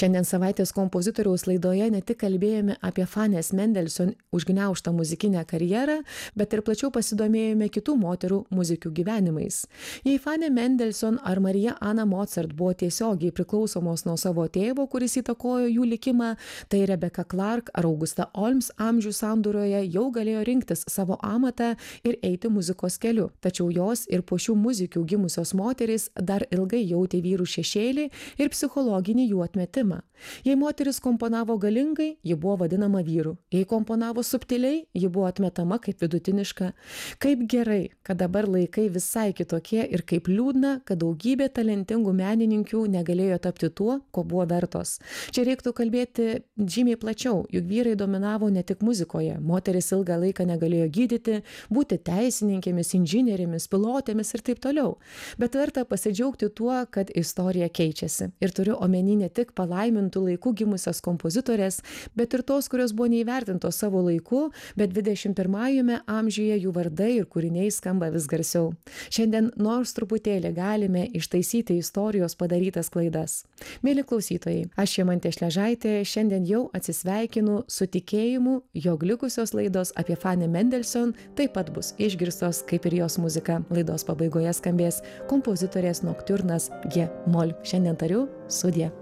Šiandien savaitės kompozitoriaus laidoje ne tik kalbėjome apie Fanės Mendelssohn užgniaužtą muzikinę karjerą, bet ir plačiau pasidomėjome kitų moterų muzikių gyvenimais. Jei Fanė Mendelssohn ar Marija Ana Mozart buvo tiesiogiai priklausomos nuo savo tėvo, kuris įtakojo jų likimą, tai Rebecca Clark ar Augusta Olms amžių sandūroje jau galėjo rinktis savo amatą ir eiti muzikos keliu. Tačiau jos ir po šių muzikių gimusios moterys dar ilgai jautė vyrų šešėlį ir psichologinį jų atmetimą. Jei moteris komponavo galingai, ji buvo vadinama vyru. Jei komponavo subtiliai, ji buvo atmetama kaip vidutiniška. Kaip gerai, kad dabar laikai visai kitokie ir kaip liūdna, kad daugybė talentingų menininkių negalėjo tapti tuo, ko buvo vertos. Čia reiktų kalbėti žymiai plačiau, juk vyrai dominavo ne tik muzikoje. Moteris ilgą laiką negalėjo gydyti, būti teisininkėmis, inžinierėmis, pilotėmis ir taip toliau. Bet verta pasidžiaugti tuo, kad istorija keičiasi. Ir turiu omeny ne tik palaimintų laikų gimusias kompozitorės, bet ir tos, kurios buvo neįvertintos savo laiku, bet 21-ame amžiuje jų vardai ir kūriniai skamba vis garsiau. Šiandien nors truputėlį galime ištaisyti istorijos padarytas klaidas. Mėly klausytojai, aš Jemantė Šležaitė šiandien jau atsisveikinu su tikėjimu, jog likusios laidos apie Fanę Mendelssohn taip pat bus išgirstos kaip ir jos muzika. Laidos pabaigoje skambės kompozitorės noktiurnas G-moll. Šiandien tariu sudie.